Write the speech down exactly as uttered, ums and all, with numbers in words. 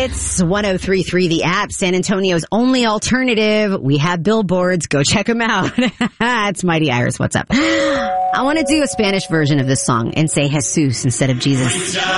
It's one oh three point three The App, San Antonio's only alternative. We have billboards. Go check them out. It's Mighty Iris. What's up? I want to do a Spanish version of this song and say Jesus instead of Jesus.